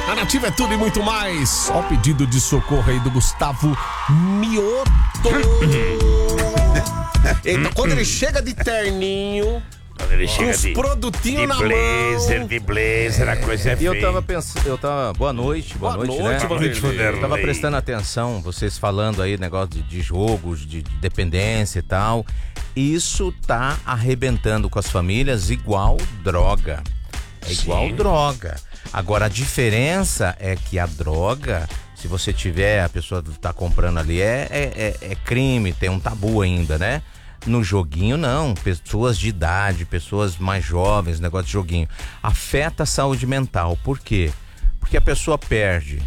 A Nativa é tudo e muito mais. Ó o pedido de socorro aí do Gustavo Mioto. Então, quando ele chega de terninho, Quando ele chega os produtinhos na blazer, mão. de blazer, a coisa é E feia. eu tava pensando, boa noite, Boa noite, né? Vanderlei. Eu tava prestando atenção, vocês falando aí, negócio de jogos, de dependência e tal. Isso tá arrebentando com as famílias igual droga. É igual droga. Agora, a diferença é que a droga, se você tiver, a pessoa tá comprando ali, é crime, tem um tabu ainda, né? No joguinho, não. Pessoas de idade, pessoas mais jovens, negócio de joguinho. Afeta a saúde mental. Por quê? Porque a pessoa perde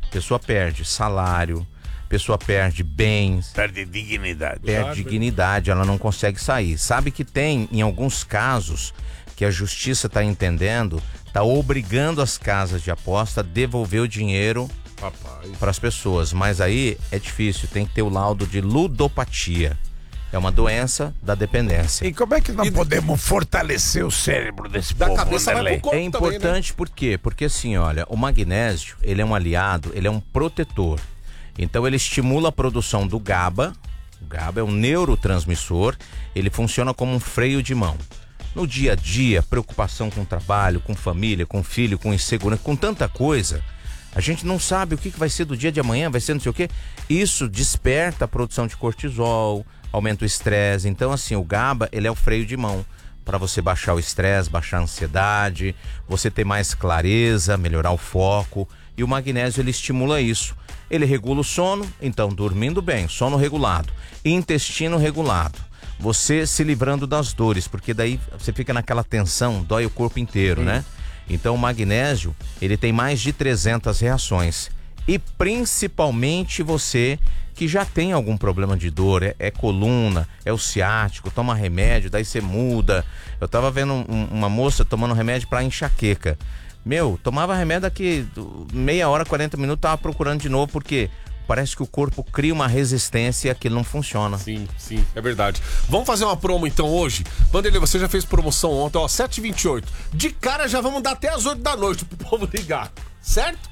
salário, a pessoa perde bens, Perde dignidade. perde dignidade, ela não consegue sair. Sabe que tem, em alguns casos, que a justiça está entendendo, está obrigando as casas de aposta a devolver o dinheiro para as pessoas. Mas aí é difícil, tem que ter o laudo de ludopatia. É uma doença da dependência. E como é que nós podemos fortalecer o cérebro desse Da povo, cabeça vai Vanderlei? pro corpo É importante por quê? Porque assim, olha, o magnésio, ele é um aliado, ele é um protetor. Então ele estimula a produção do GABA. O GABA é um neurotransmissor, ele funciona como um freio de mão. No dia a dia, preocupação com o trabalho, com família, com filho, com insegurança, com tanta coisa, a gente não sabe o que vai ser do dia de amanhã, vai ser não sei o quê. Isso desperta a produção de cortisol, aumenta o estresse. Então, assim, o GABA, ele é o freio de mão para você baixar o estresse, baixar a ansiedade, você ter mais clareza, melhorar o foco. E o magnésio, ele estimula isso. Ele regula o sono, então, dormindo bem, sono regulado, intestino regulado. Você se livrando das dores, porque daí você fica naquela tensão, dói o corpo inteiro, né? Então o magnésio, ele tem mais de 300 reações. E principalmente você que já tem algum problema de dor, é coluna, é o ciático, toma remédio, daí você muda. Eu tava vendo uma moça tomando remédio para enxaqueca. Tomava remédio daqui meia hora, 40 minutos, tava procurando de novo, porque parece que o corpo cria uma resistência e aquilo não funciona. Sim, é verdade. Vamos fazer uma promo então hoje? Vanderlei, você já fez promoção ontem, ó, 7h28. De cara já vamos dar até as 8 da noite pro povo ligar, certo?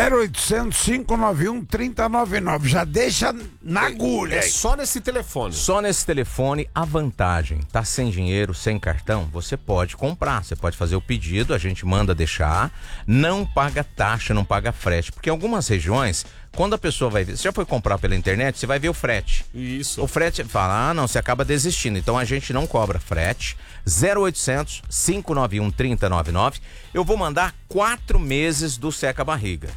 0800 591 3099. Já deixa na agulha. É só nesse telefone. Só nesse telefone, a vantagem, tá sem dinheiro, sem cartão, você pode comprar, você pode fazer o pedido, a gente manda deixar, não paga taxa, não paga frete, porque em algumas regiões, quando a pessoa vai ver, você já foi comprar pela internet, você vai ver o frete. Isso. O frete fala, não, você acaba desistindo, então a gente não cobra frete. 0800 591 3099. Eu vou mandar 4 meses do Seca Barriga.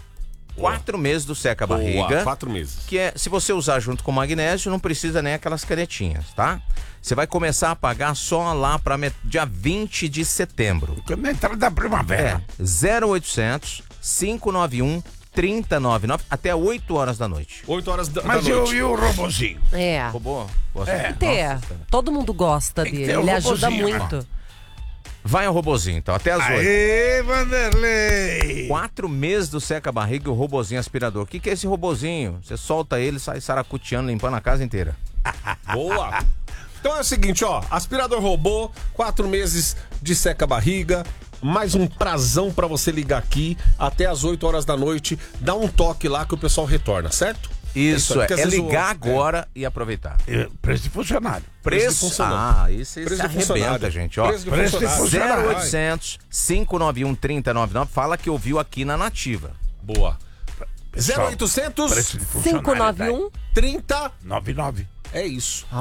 4 meses do Seca Barriga. 4 meses. Que é, se você usar junto com o magnésio, não precisa nem aquelas canetinhas, tá? Você vai começar a pagar só lá para dia 20 de setembro. Na entrada da primavera. 0800 591 3099 até 8 horas da noite. 8 horas da Mas noite. e o robozinho? É. Robô? Tem que ter. Todo mundo gosta Tem que dele. ter o Ele ajuda robozinho, muito. Vai ao robozinho, então, até as 8. Aê, Vanderlei! 4 meses do seca-barriga e o robozinho aspirador. O que é esse robozinho? Você solta ele, sai saracuteando, limpando a casa inteira. Boa! Então é o seguinte, ó, aspirador robô, 4 meses de seca-barriga, mais um prazão pra você ligar aqui até as 8 horas da noite, dá um toque lá que o pessoal retorna, certo? Isso, porque às vezes ligar agora e aproveitar. Preço de funcionário. Preço de Preço, funcionário. isso Preço de arrebenta, funcionário. gente, ó. Preço de Preço de funcionário. funcionário. 0800 591 3099, fala que ouviu aqui na Nativa. Boa. Pessoal, 0800 preço de funcionário. 591 30. 99. É isso.